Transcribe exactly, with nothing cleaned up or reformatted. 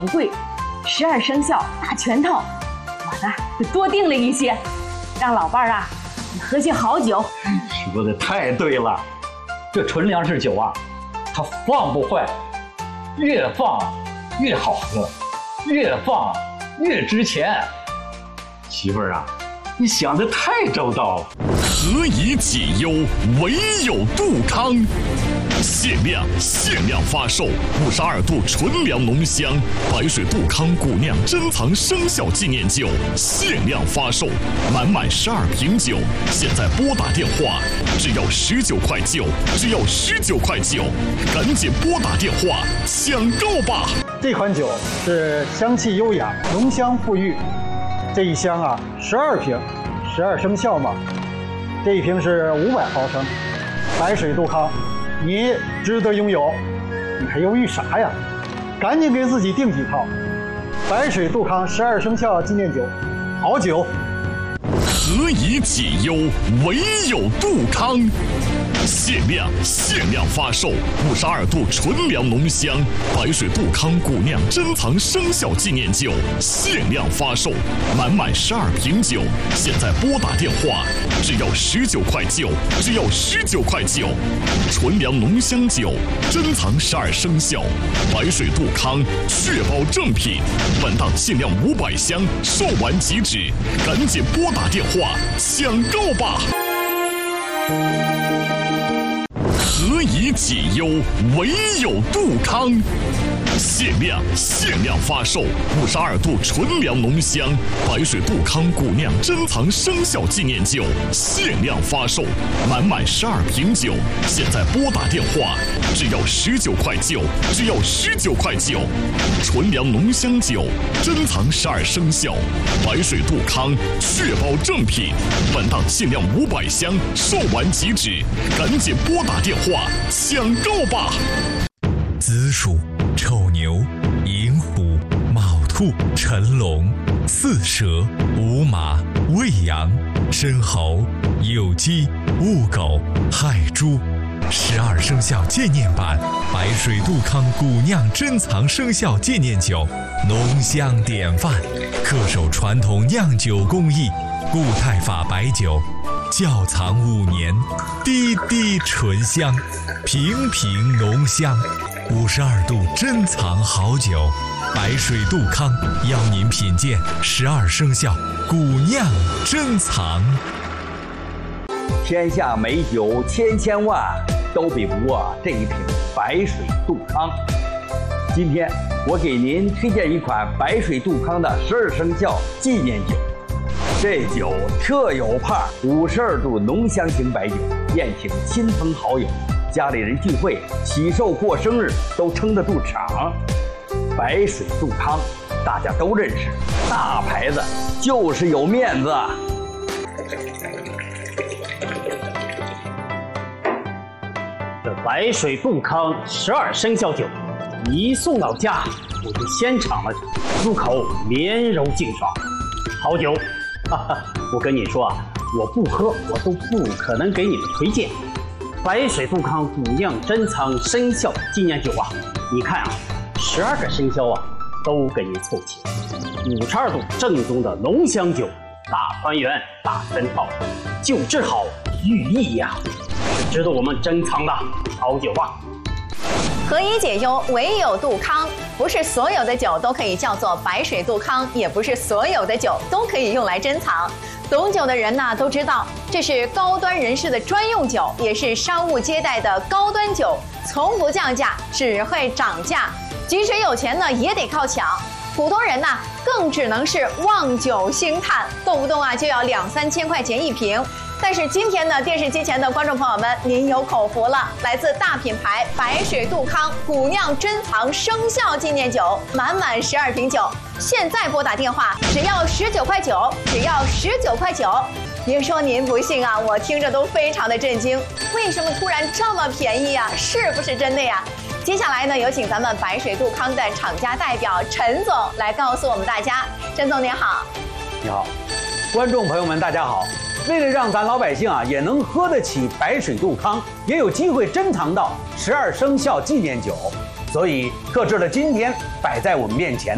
贵，十二生肖大全套，我呢就多订了一些，让老伴儿啊喝些好酒。 说的太对了，这纯粮食酒啊，它放不坏，越放越好喝，越放越值钱。媳妇儿啊，你想的太周到了。 何以解忧，唯有杜康。限量限量发售五十二度纯粮浓香白水杜康古酿珍藏生肖纪念酒，限量发售，满满十二瓶酒，现在拨打电话，只要十九块九，只要十九块九，赶紧拨打电话抢购吧！ 这款酒是香气优雅，浓香馥郁。这一箱啊，十二瓶，十二生肖嘛。这一瓶是五百毫升，白水杜康。你值得拥有，你还犹豫啥呀？赶紧给自己订几套白水杜康十二生肖纪念酒，好酒。 何以解忧，唯有杜康。限量限量发售五十二度纯粮浓香白水杜康古酿珍藏生肖纪念酒，限量发售，满满十二瓶酒，现在拨打电话，只要十九块九，只要十九块九。纯粮浓香酒，珍藏十二生肖，白水杜康，确保正品。本档限量五百箱，售完即止，赶紧拨打电话抢购吧！何以解忧，唯有杜康。限量限量发售五十二度纯粮浓香白水杜康古酿珍藏生肖纪念酒，限量发售，满满十二瓶酒，现在拨打电话，只要十九块九，只要十九块九。纯粮浓香酒，珍藏十二生肖，白水杜康，确保正品。本档限量五百箱，售完即止，赶紧拨打电话抢购吧！ 子鼠、丑牛、寅虎、卯兔、辰龙、巳蛇、午马、未羊、申猴、酉鸡、戊狗、亥猪。十二生肖纪念版白水杜康古酿珍藏生肖纪念酒，浓香典范，恪守传统酿酒工艺，固态法白酒，窖藏五年，滴滴醇香，瓶瓶浓香。五十二度珍藏好酒，白水杜康邀您品鉴十二生肖古酿珍藏。 天下美酒千千万，都比不过这一瓶白水杜康。今天我给您推荐一款白水杜康的十二生肖纪念酒。这酒特有派，五十二度浓香型白酒，宴请亲朋好友，家里人聚会、喜寿过生日都撑得住场。白水杜康大家都认识，大牌子就是有面子。 这白水杜康十二生肖酒一送到家，我就先尝了，入口绵柔净爽，好酒。哈哈，我跟你说啊，我不喝我都不可能给你们推荐。白水杜康古酿珍藏生肖纪念酒啊，你看啊，十二个生肖啊都给你凑齐，五十二度正宗的浓香酒，大团圆大全套，酒质好寓意呀，是值得我们珍藏的好酒啊。 何以解忧，唯有杜康。不是所有的酒都可以叫做白水杜康，也不是所有的酒都可以用来珍藏。懂酒的人呢都知道，这是高端人士的专用酒，也是商务接待的高端酒，从不降价，只会涨价。即使有钱呢，也得靠抢。普通人呢，更只能是望酒兴叹，动不动啊就要两三千块钱一瓶。但是今天呢，电视机前的观众朋友们，您有口福了！来自大品牌白水杜康古酿珍藏生肖纪念酒，满满十二瓶酒，现在拨打电话只要十九块九，只要十九块九。别说您不信啊，我听着都非常的震惊，为什么突然这么便宜啊？是不是真的呀？接下来呢，有请咱们白水杜康的厂家代表陈总来告诉我们大家。陈总您好。 你好，观众朋友们大家好。为了让咱老百姓啊也能喝得起白水杜康，也有机会珍藏到十二生肖纪念酒，所以特制了今天摆在我们面前